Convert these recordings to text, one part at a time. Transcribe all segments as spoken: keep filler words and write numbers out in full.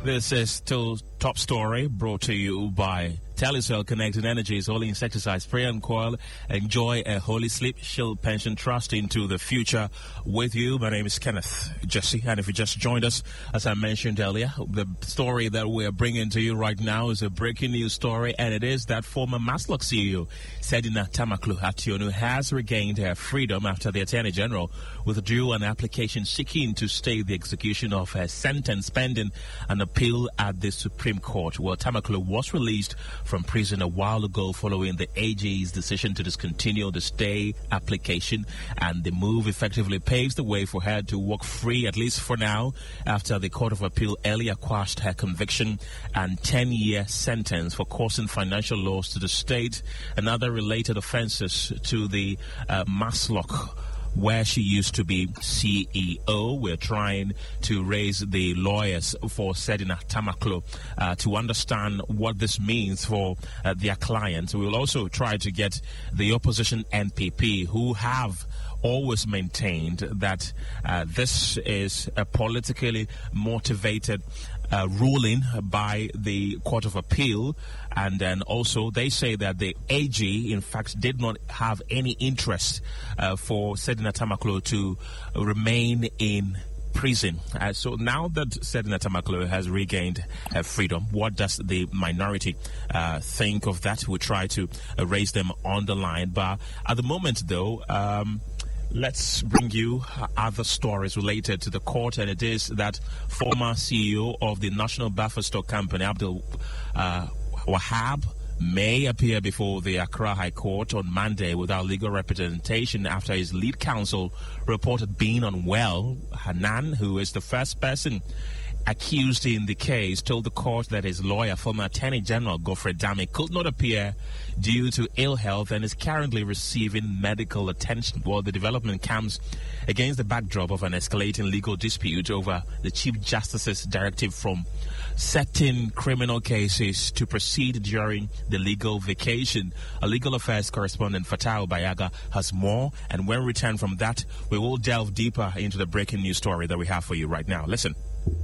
This is still Top Story, brought to you by Telecel Connected Energies, Holy Insecticide Spray and Coil. Enjoy a Holy Sleep Shield Pension Trust into the future with you. My name is Kenneth Jesse, and if you just joined us, as I mentioned earlier, the story that we're bringing to you right now is a breaking news story, and it is that former Maslock C E O, Sedina Tamaklo Ationu, has regained her freedom after the Attorney General withdrew an application seeking to stay the execution of her sentence pending an appeal at the Supreme Court. Well, Tamaklo was released from prison a while ago following the A G's decision to discontinue the stay application, and the move effectively paves the way for her to walk free, at least for now, after the Court of Appeal earlier quashed her conviction and ten-year sentence for causing financial loss to the state and other related offenses to the uh, Maslock, where she used to be C E O. We're trying to raise the lawyers for Sedina Tamaklo uh, to understand what this means for uh, their clients. We will also try to get the opposition N P P, who have always maintained that uh, this is a politically motivated Uh, ruling by the Court of Appeal, and then also they say that the A G in fact did not have any interest uh, for Sedina Tamaklo to remain in prison. Uh, so now that Sedina Tamaklo has regained her freedom, what does the minority uh, think of that? We'll try to uh, raise them on the line, but at the moment though, um, let's bring you other stories related to the court, and it is that former C E O of the National Buffer Stock Company, Abdul uh, Wahab, may appear before the Accra High Court on Monday without legal representation after his lead counsel reported being unwell. Hanan, who is the first person accused in the case, told the court that his lawyer, former Attorney General Godfrey Dame, could not appear due to ill health and is currently receiving medical attention. Well, the development comes against the backdrop of an escalating legal dispute over the Chief Justice's directive from certain criminal cases to proceed during the legal vacation. A legal affairs correspondent, Fatah Bayaga, has more, and when we return from that, we will delve deeper into the breaking news story that we have for you right now. Listen.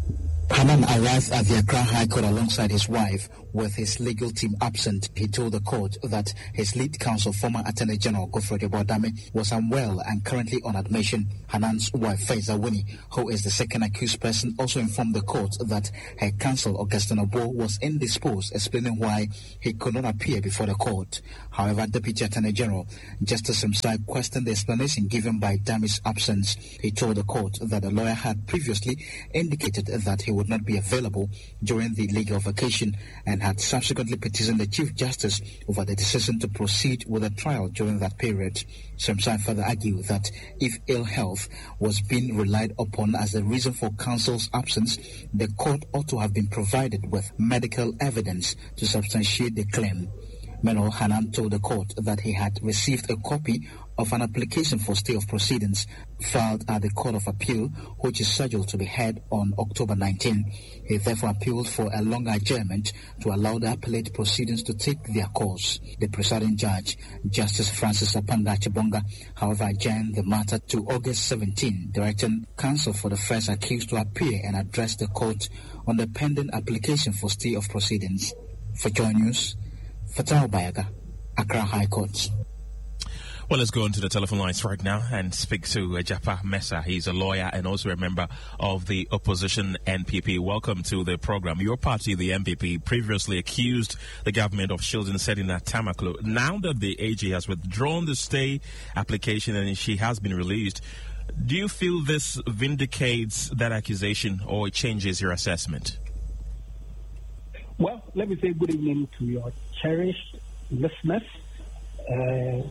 Hanan arrived at the Accra High Court alongside his wife, with his legal team absent. He told the court that his lead counsel, former Attorney General Godfrey Dame, was unwell and currently on admission. Hanan's wife, Faiza Winnie, who is the second accused person, also informed the court that her counsel, Augustine Obo, was indisposed, explaining why he could not appear before the court. However, Deputy Attorney General Justice Simsai questioned the explanation given by Dame's absence. He told the court that the lawyer had previously indicated that he would not be available during the legal vacation and had subsequently petitioned the Chief Justice over the decision to proceed with the trial during that period. Samsai further argued that if ill health was being relied upon as the reason for counsel's absence, the court ought to have been provided with medical evidence to substantiate the claim. Meanwhile, Hanan told the court that he had received a copy of an application for stay of proceedings filed at the Court of Appeal, which is scheduled to be heard on October nineteenth. He therefore appealed for a longer adjournment to allow the appellate proceedings to take their course. The presiding judge, Justice Francis Apanga Chibonga, however, adjourned the matter to August seventeenth, directing counsel for the first accused to appear and address the court on the pending application for stay of proceedings. For Joy News, Fatah Bayaga, Accra High Court. Well, let's go on to the telephone lines right now and speak to Japa Mesa. He's a lawyer and also a member of the opposition N P P. Welcome to the program. Your party, the N P P, previously accused the government of shielding Sedina Tamaklo. Now that the A G has withdrawn the stay application and she has been released, do you feel this vindicates that accusation or it changes your assessment? Well, let me say good evening to your cherished listeners. Uh,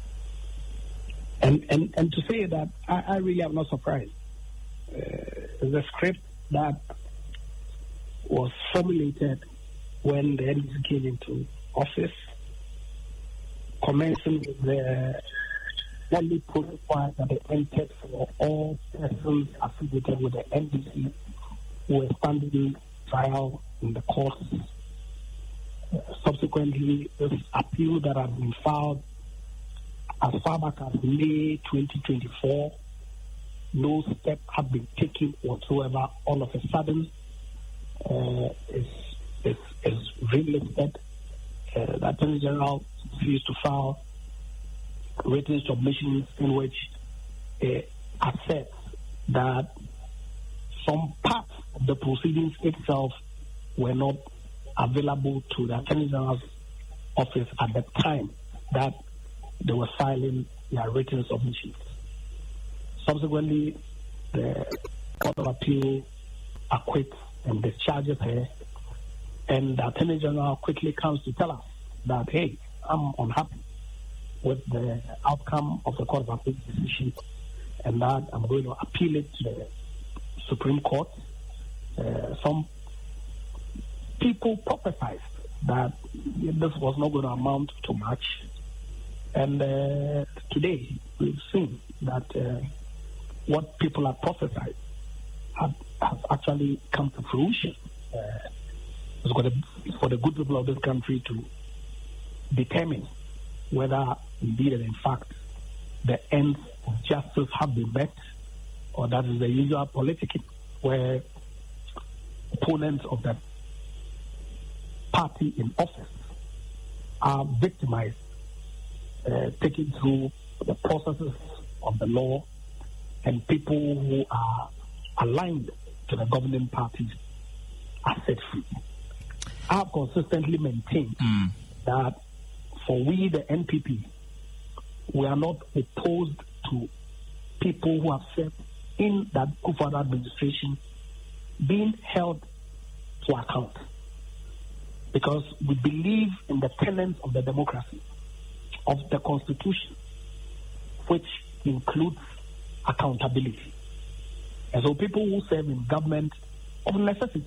And, and and to say that I, I really am not surprised. Uh, the script that was formulated when the N D C came into office, commencing with the only protocol that they entered for all persons affiliated with the N D C who were standing trial in the courts. Uh, subsequently, this appeal that has been filed as far back as May twenty twenty-four, no step had been taken whatsoever. All of a sudden, uh, is, is, is relisted. Uh, the Attorney General refused to file written submissions in which it asserts that some parts of the proceedings itself were not available to the Attorney General's office at the time that they were filing their written submissions. Subsequently, the Court of Appeal acquits and discharges her, and the Attorney General quickly comes to tell us that, hey, I'm unhappy with the outcome of the Court of Appeal decision, and that I'm going to appeal it to the Supreme Court. Uh, some people prophesied that this was not going to amount to much, and uh, today we've seen that uh, what people have prophesied have, have actually come to fruition. Uh, it's got to, for the good people of this country to determine whether indeed and in fact the ends of justice have been met, or that is the usual politicking where opponents of the party in office are victimized, uh, taken through the processes of the law, and people who are aligned to the governing parties are set free. I have consistently maintained mm. that for we, the N P P, we are not opposed to people who have served in that Kufuor administration being held to account, because we believe in the tenets of the democracy, of the Constitution, which includes accountability. And so people who serve in government of necessity,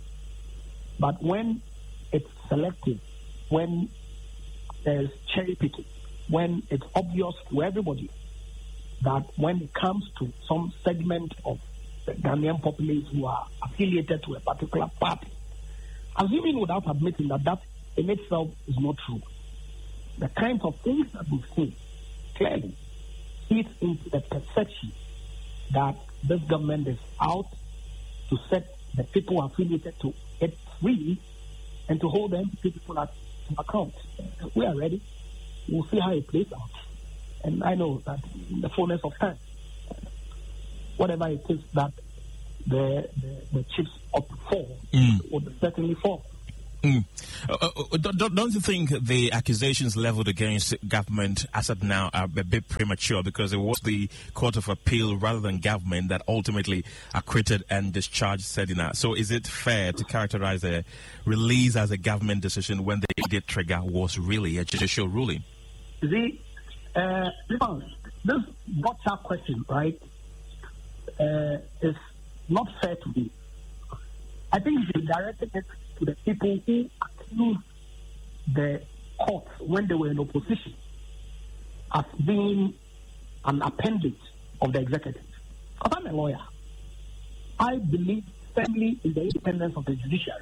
but when it's selective, when there's cherry picking, when it's obvious to everybody that when it comes to some segment of the Ghanaian populace who are affiliated to a particular party, assuming without admitting that that in itself is not true, the kinds of things that we've seen clearly feeds into the perception that this government is out to set the people affiliated to it free and to hold them people at account. We are ready. We'll see how it plays out. And I know that in the fullness of time, whatever it is that the the, the chips up for mm. would certainly fall. Mm. Uh, uh, don't, don't you think the accusations leveled against government as of now are a bit premature, because it was the Court of Appeal rather than government that ultimately acquitted and discharged Sedina? So is it fair to characterize a release as a government decision when the immediate trigger was really a judicial ruling? See, uh, this gotcha question, right, uh, is not fair to me. I think you directed it to the people who accused the court when they were in opposition as being an appendage of the executive. Because I'm a lawyer, I believe firmly in the independence of the judiciary.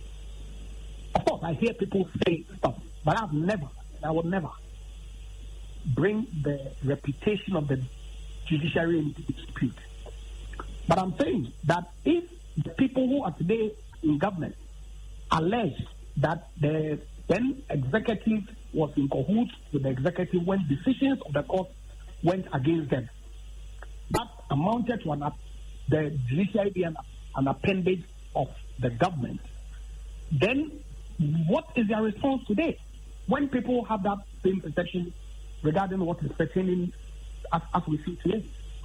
Of course, I hear people say stuff, but I've never, and I will never, bring the reputation of the judiciary into dispute. But I'm saying that if the people who are today in government allege that the then executive was in cahoots with the executive when decisions of the court went against them, that amounted to an, the judiciary being an, an appendage of the government, then what is their response today when people have that same perception regarding what is pertaining as, as we see today?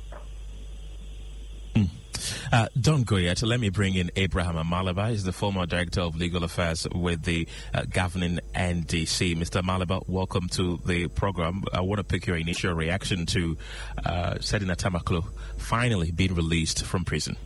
Mm. Uh, don't go yet. Let me bring in Abraham Amalaba. He's the former Director of Legal Affairs with the uh, governing N D C. Mister Amalaba, welcome to the program. I want to pick your initial reaction to uh, Sedina Tamaklo finally being released from prison.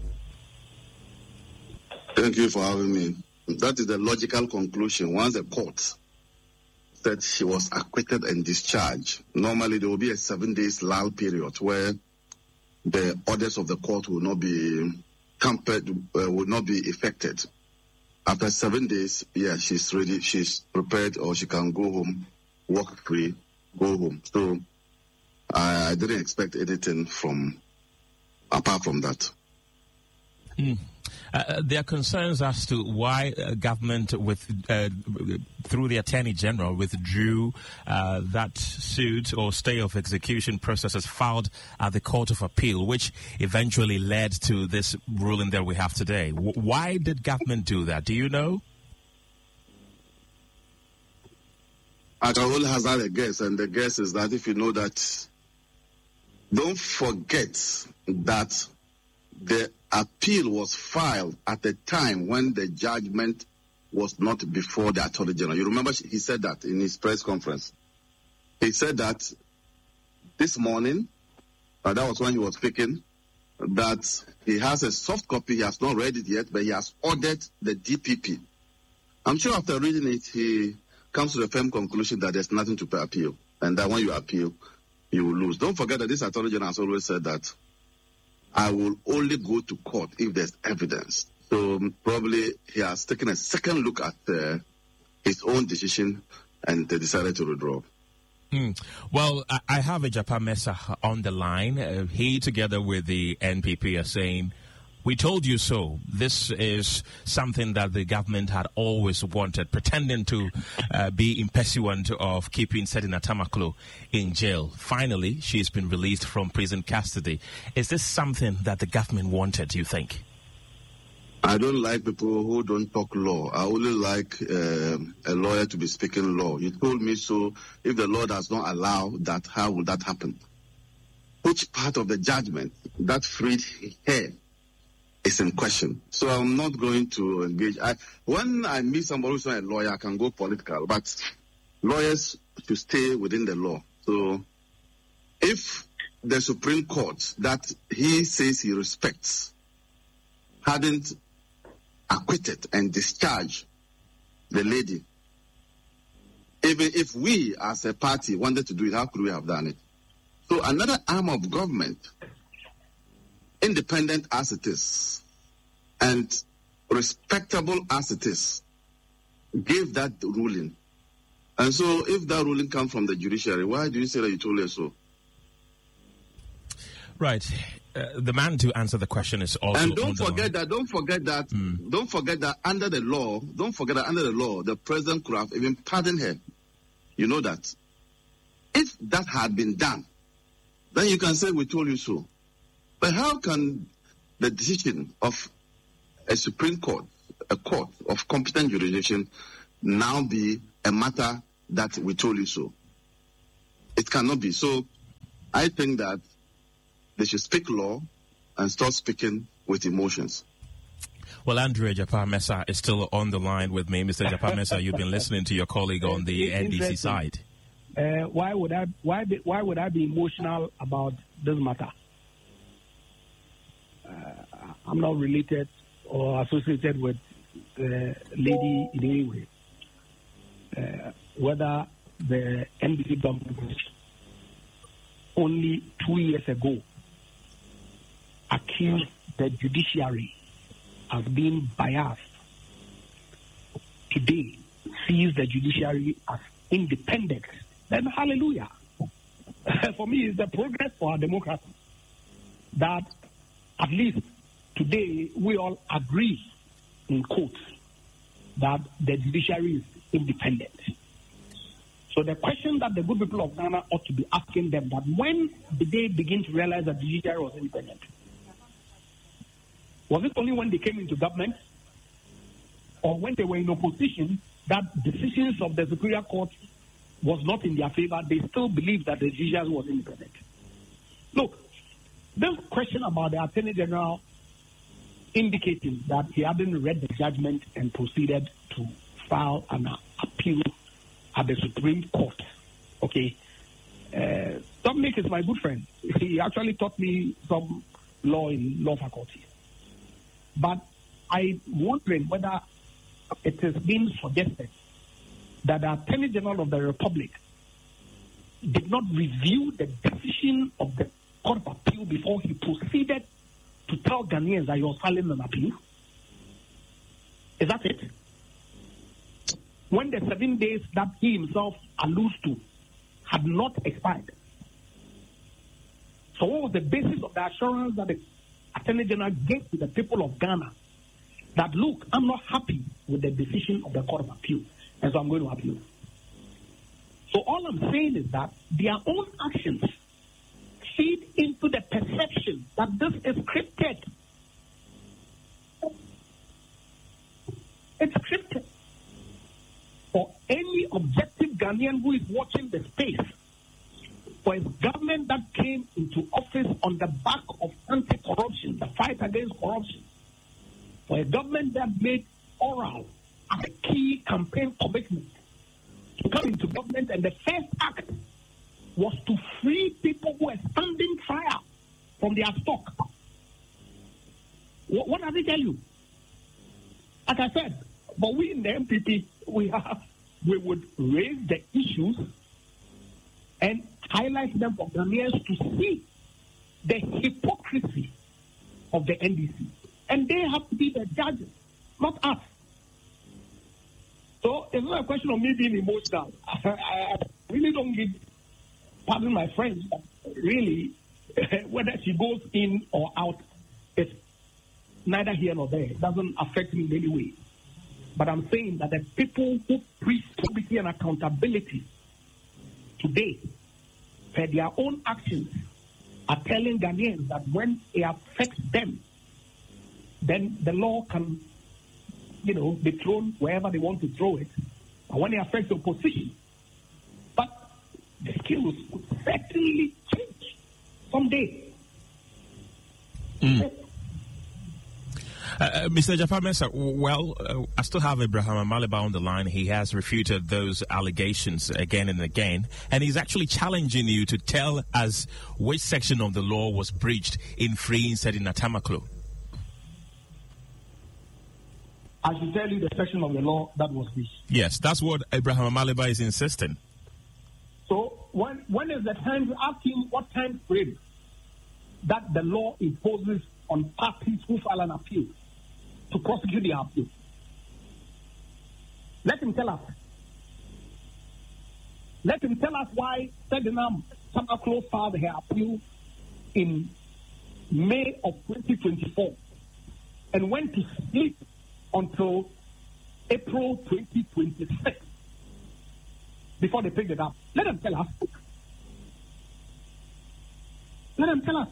Thank you for having me. That is the logical conclusion. Once the court said she was acquitted and discharged, normally there will be a seven days lull period where the orders of the court will not be tampered, uh, will not be effected. After seven days, yeah, she's ready, she's prepared, or she can go home, walk free, go home. So I, I didn't expect anything from apart from that. Mm. Uh, there are concerns as to why uh, government, with uh, through the Attorney General, withdrew uh, that suit or stay of execution processes filed at the Court of Appeal, which eventually led to this ruling that we have today. W- why did government do that? Do you know? I can only hazard a guess, and the guess is that if you know that, don't forget that the appeal was filed at a time when the judgment was not before the Attorney General. You remember he said that in his press conference. He said that this morning, uh, that was when he was speaking, that he has a soft copy. He has not read it yet, but he has ordered the D P P. I'm sure after reading it, he comes to the firm conclusion that there's nothing to appeal, and that when you appeal, you will lose. Don't forget that this Attorney General has always said that I will only go to court if there's evidence. So um, probably he has taken a second look at uh, his own decision and uh, decided to withdraw. Mm. Well, I, I have Ejapa Mensah on the line. Uh, he, together with the N P P, are saying, we told you so. This is something that the government had always wanted, pretending to uh, be impursuant of keeping Sedina Tamaklo in jail. Finally, she's been released from prison custody. Is this something that the government wanted, do you think? I don't like people who don't talk law. I only like uh, a lawyer to be speaking law. You told me so. If the law does not allow that, how will that happen? Which part of the judgment that freed her is in question? So I'm not going to engage. I, when I meet somebody who's not a lawyer, I can go political, but lawyers should stay within the law. So if the Supreme Court that he says he respects hadn't acquitted and discharged the lady, even if we as a party wanted to do it, how could we have done it? So another arm of government, independent as it is, and respectable as it is, gave that ruling. And so if that ruling comes from the judiciary, why do you say that you told us so? Right. Uh, the man to answer the question is also... And don't forget that, don't forget that, mm. don't forget that under the law, don't forget that under the law, the president could have even pardoned her. You know that. If that had been done, then you can say we told you so. But how can the decision of a Supreme Court, a court of competent jurisdiction, now be a matter that we told you so? It cannot be. So I think that they should speak law and stop speaking with emotions. Well, Andrew Ejapa Mensah is still on the line with me. Mister Ejapa Mensah, you've been listening to your colleague on the N D C side. Uh, why would I? Why? Be, why would I be emotional about this matter? Uh, I'm not related or associated with the lady in any way. Uh, whether the N D C government only two years ago accused the judiciary as being biased, today sees the judiciary as independent, then hallelujah. For me, it's the progress for our democracy that at least today we all agree in quotes that the judiciary is independent. So the question that the good people of Ghana ought to be asking them, that when did they begin to realize that the judiciary was independent? Was it only when they came into government, or when they were in opposition that decisions of the Superior Court was not in their favor, they still believed that the judiciary was independent? Look, this question about the Attorney General indicating that he hadn't read the judgment and proceeded to file an appeal at the Supreme Court. Okay. Uh, Dominic is my good friend. He actually taught me some law in law faculty. But I'm wondering whether it has been suggested that the Attorney General of the Republic did not review the decision of the Court of Appeal before he proceeded to tell Ghanaians that he was filing an appeal. Is that it? When the seven days that he himself alludes to had not expired. So what was the basis of the assurance that the Attorney General gave to the people of Ghana that, look, I'm not happy with the decision of the Court of Appeal, and so I'm going to appeal. So all I'm saying is that their own actions feed into the perception that this is scripted. It's scripted. For any objective Ghanaian who is watching the space, for a government that came into office on the back of anti-corruption, the fight against corruption, for a government that made oral as a key campaign commitment to come into government, and the first act was to free people who were standing trial from their stock. What, what does it tell you? Like I said, but we in the M P P, we have, we would raise the issues and highlight them for Ghanaians to see the hypocrisy of the N D C. And they have to be the judges, not us. So it's not a question of me being emotional. I, I really don't give, pardon my French, but really, whether she goes in or out, it's neither here nor there. It doesn't affect me in any way. But I'm saying that the people who preach probity and accountability today, for their own actions, are telling Ghanaians that when it affects them, then the law can, you know, be thrown wherever they want to throw it. And when it affects the opposition, but the skills would certainly change someday. Mm. Uh, Mister Japaor-Mensah, well, uh, I still have Abraham Amaliba on the line. He has refuted those allegations again and again, and he's actually challenging you to tell us which section of the law was breached in freeing Sedina Tamaklo. I should tell you the section of the law that was breached. Yes, that's what Abraham Amaliba is insisting. So when when is the time to ask him what time frame that the law imposes on parties who file an appeal to prosecute the appeal? Let him tell us. Let him tell us why Sedina Tamaklo filed her appeal in May of twenty twenty-four and went to sleep until April twenty twenty-six before they picked it up. Let them tell us. Let them tell us.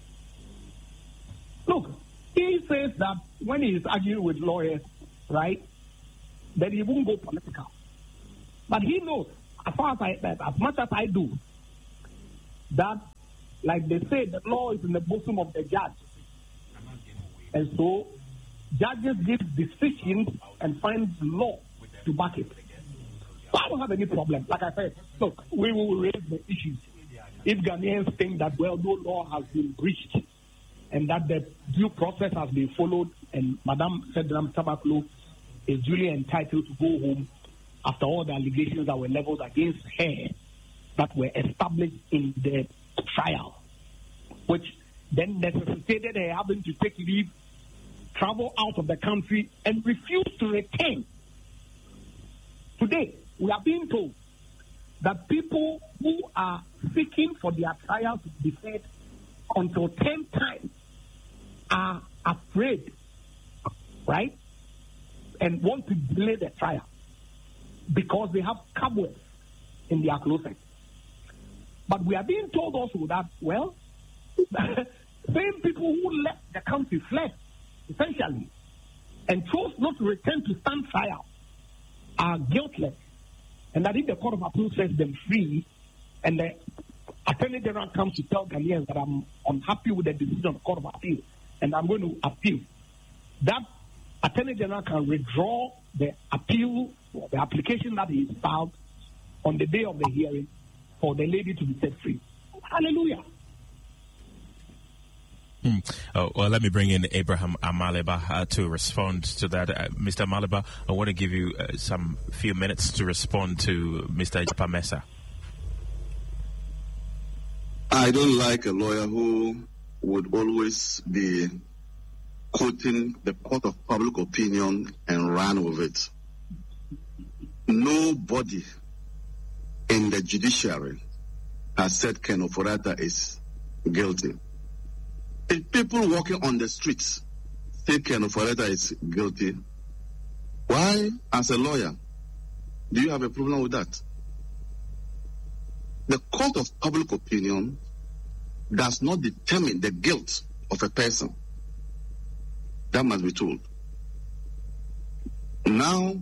Look, he says that when he is arguing with lawyers, right, that he won't go political. But he knows, as far as I, as much as I do, that, like they say, the law is in the bosom of the judge. And so, judges give decisions and find law to back it. So I don't have any problem. Like I said, look, we will raise the issues. If Ghanaians think that, well, no law has been breached and that the due process has been followed and Madame Sedina Tamaklo is duly entitled to go home after all the allegations that were leveled against her that were established in the trial, which then necessitated her having to take leave, travel out of the country, and refuse to return. Today, we are being told that people who are seeking for their trial to be deferred until ten times are afraid, right, and want to delay the trial because they have cobwebs in their closet. But we are being told also that, well, same people who left the country, fled, essentially, and chose not to return to stand trial are guiltless. And that if the Court of Appeal sets them free, and the Attorney General comes to tell Ghanaians that I'm unhappy with the decision of the Court of Appeal, and I'm going to appeal, that Attorney General can withdraw the appeal, the application that he filed on the day of the hearing for the lady to be set free. Hallelujah. Hmm. Oh, well, let me bring in Abraham Amaliba uh, to respond to that. Uh, Mister Amaliba, I want to give you uh, some few minutes to respond to Mister Japaor-Mensah. I don't like a lawyer who would always be quoting the court of public opinion and run with it. Nobody in the judiciary has said Ken Ofori-Atta is guilty. If people walking on the streets say Ken Ofori-Atta is guilty, why, as a lawyer, do you have a problem with that? The court of public opinion does not determine the guilt of a person. That must be told. Now,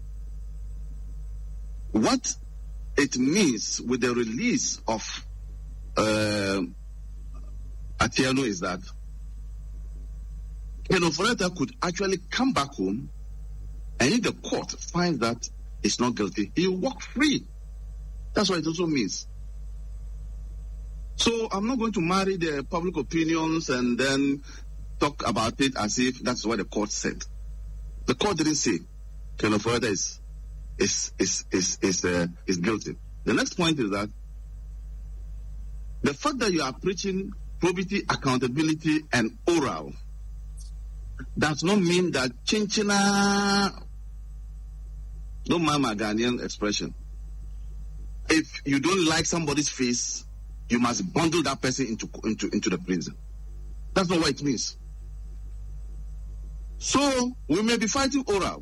what it means with the release of uh, Atieno is that Ken Ofori-Atta could actually come back home, and if the court finds that he's not guilty, he will walk free. That's what it also means. So I'm not going to marry the public opinions and then talk about it as if that's what the court said. The court didn't say Ken Ofori-Atta is is is is is, uh, is guilty. The next point is that the fact that you are preaching probity, accountability, and oral does not mean that chinchina. Don't mind my Ghanaian expression. If you don't like somebody's face, you must bundle that person into into into the prison. That's not what it means. So we may be fighting oral,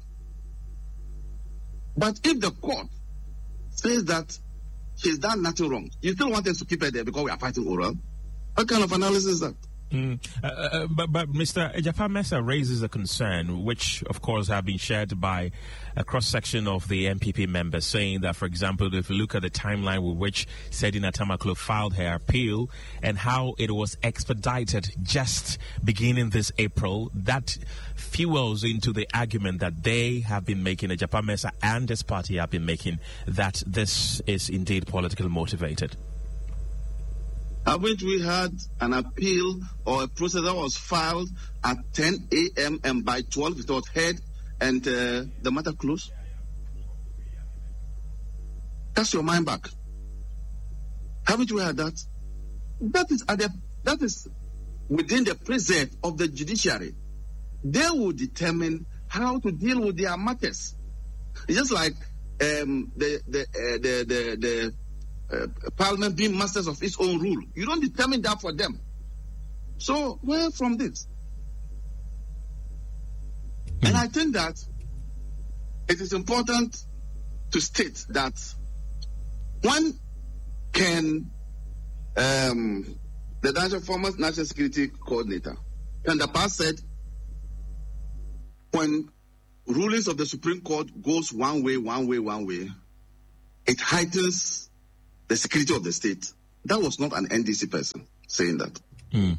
but if the court says that she's done nothing wrong, you still want us to keep her there because we are fighting oral? What kind of analysis is that? Mm. Uh, uh, but, but Mister Egyapa-Mensah raises a concern, which, of course, have been shared by a cross-section of the N P P members, saying that, for example, if you look at the timeline with which Sedina Tamaklo filed her appeal and how it was expedited just beginning this April, that fuels into the argument that they have been making, Egyapa-Mensah and this party have been making, that this is indeed politically motivated. Haven't we had an appeal or a process that was filed at ten a.m. and by twelve it was heard and uh, the matter closed? Cast your mind back. Haven't we had that? That is at the, that is within the preserve of the judiciary. They will determine how to deal with their matters. It's just like um, the the uh, the the. the Uh, Parliament being masters of its own rule. You don't determine that for them. So where from this? Mm. And I think that it is important to state that one can, um, the National former National Security Coordinator, and the past said, when rulings of the Supreme Court goes one way, one way, one way, it heightens the security of the state. That was not an N D C person saying that. Mm.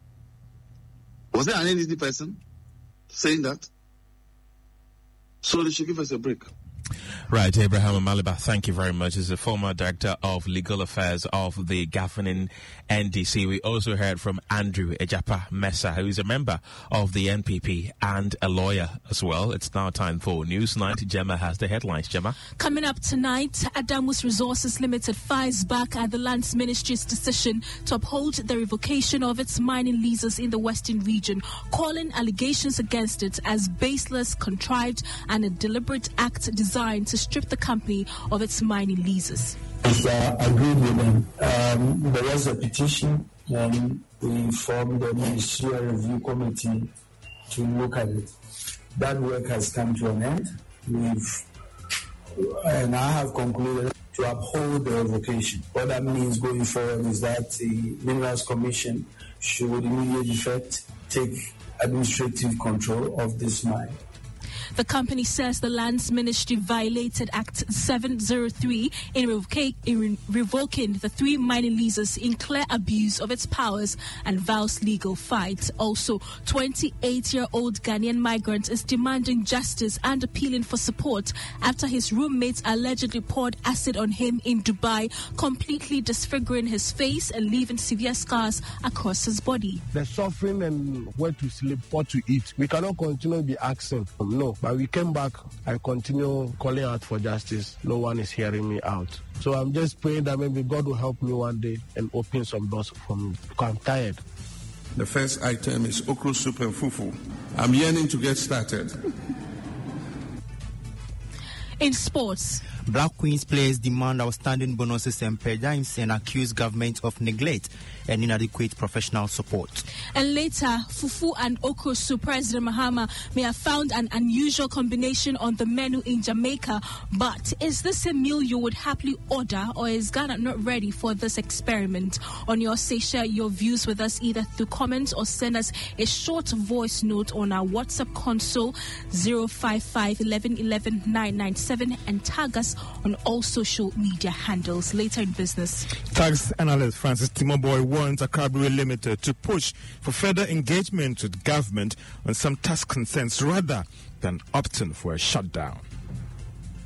Was there an N D C person saying that? So they should give us a break. Right, Abraham Amaliba, thank you very much. He's the former Director of Legal Affairs of the governing N D C. We also heard from Andrew Egyapa-Mensah, who is a member of the N P P and a lawyer as well. It's now time for Newsnight. Gemma has the headlines. Gemma? Coming up tonight, Adamus Resources Limited fires back at the Lands Ministry's decision to uphold the revocation of its mining leases in the Western region, calling allegations against it as baseless, contrived, and a deliberate act designed to strip the company of its mining leases. Uh, agreed with them. Um, there was a petition, and we formed a ministerial review committee to look at it. That work has come to an end. We've, and I have concluded to uphold the revocation. What that means going forward is that the Minerals Commission should, with immediate effect, take administrative control of this mine. The company says the Lands Ministry violated Act seven oh three in, revoca- in revoking the three mining leases in clear abuse of its powers and vows legal fight. Also, twenty-eight-year-old Ghanaian migrant is demanding justice and appealing for support after his roommates allegedly poured acid on him in Dubai, completely disfiguring his face and leaving severe scars across his body. The suffering and where to sleep, what to eat. We cannot continue to be asking. No. But we came back, I continue calling out for justice. No one is hearing me out. So I'm just praying that maybe God will help me one day and open some doors for me, because I'm tired. The first item is okra soup and fufu. I'm yearning to get started. In sports. Black Queens players demand outstanding bonuses and per dimes and accuse government of neglect and inadequate professional support. And later, fufu and okra soup. President Mahama may have found an unusual combination on the menu in Jamaica, but is this a meal you would happily order, or is Ghana not ready for this experiment? On your say, share your views with us either through comments or send us a short voice note on our WhatsApp console zero five five eleven eleven nine nine seven and tag us on all social media handles. Later in business, tax analyst Francis Timoboy warns Akabri Limited to push for further engagement with government on some tax concerns rather than opting for a shutdown.